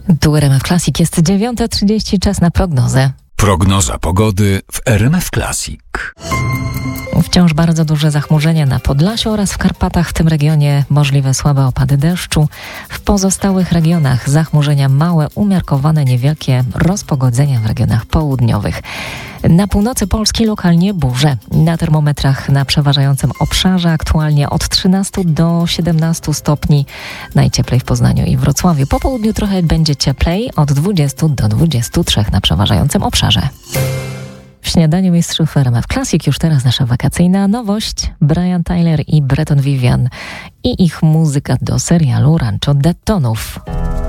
Tu RMF Classic, jest 9:30, czas na prognozę. Prognoza pogody w RMF Classic. Wciąż bardzo duże zachmurzenia na Podlasiu oraz w Karpatach. W tym regionie możliwe słabe opady deszczu. W pozostałych regionach zachmurzenia małe, umiarkowane, niewielkie, rozpogodzenia w regionach południowych. Na północy Polski lokalnie burze. Na termometrach na przeważającym obszarze aktualnie od 13 do 17 stopni. Najcieplej w Poznaniu i Wrocławiu. Po południu trochę będzie cieplej, od 20 do 23 na przeważającym obszarze. W śniadaniu mistrzów RMF Classic już teraz nasza wakacyjna nowość. Brian Tyler i Breton Vivian i ich muzyka do serialu Rancho Daytonów.